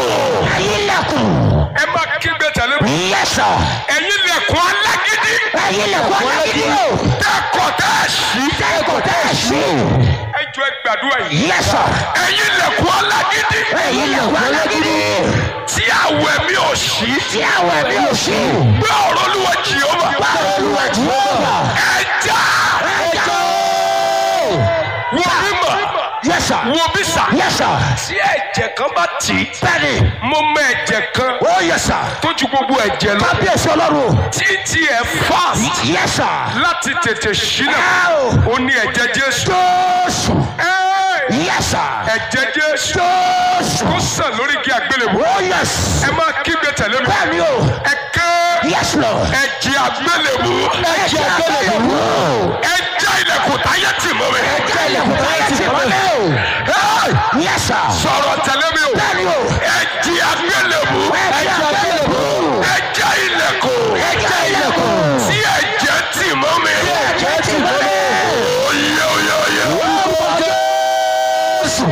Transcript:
ẹ̀yin lẹ̀kùn. ẹ máa kígbe tẹ̀lé mi. Yes sir. ẹ̀yin lẹ̀kùn alágídí. ẹ̀yin lẹ̀kùn alágídí o. tẹ́kọ̀ tẹ́ ṣí. tẹ́kọ̀ tẹ́ ṣí. ẹ jọ ẹ gbàdúrà yìí. Yes sir. ẹ̀yin lẹ̀kùn alágídí. ẹ̀yin lẹ̀kùn alágídí. tí àwẹ̀ mi ò ṣí. tí àwẹ̀ mi ò ṣí. gbé ọ̀rọ̀ Olúwa Jèhófà. gbé ọ̀rọ̀ Olúwa Jèhófà. ẹ já. wo bí mà. Yes sir. wo bí sà. Yes sir. tí ẹ̀jẹ̀ kan bá tì í. bẹ́ẹ̀ni. mo mọ ẹ̀jẹ̀ kan. Oh yes sir. tó ju gbogbo ẹ̀jẹ̀ lọ. kábíyèsí ọlọ́run. títí ẹ̀ fast. Yes sir. láti tètè ṣílẹ̀. ó ní ẹ̀jẹ̀ Jésù. Jésù. Yes sir. ẹ̀jẹ̀ Jésù. Jésù. kó sàn lórí igi àgbélébùú. Oh yes. ẹ máa kígbe tẹ̀lé mi. bẹ́ẹ̀ni o. ẹ ké. Yes Lord. ẹ̀jẹ̀ àgbélébùú. ẹ̀jẹ̀ àgbélébùú. ẹ̀jẹ̀ ilẹ̀kùn táyé tì mọ́ mi. ẹ̀jẹ̀ ilẹ̀kùn táyé tì mọ́ mi o. Yes sir. sọ̀rọ̀ tẹ̀lé mi o. bẹ́ẹ̀ni o. ẹ̀jẹ̀ àgbélébùú. ẹ̀jẹ̀ àgbélébùú. ẹ̀jẹ̀ ilẹ̀kùn. ẹ̀jẹ̀ ilẹ̀kùn. tí ẹ̀jẹ̀ tì mọ́ mi. ẹ̀jẹ̀ tì mọ́ mi. oyè oyè oyè. Jésù.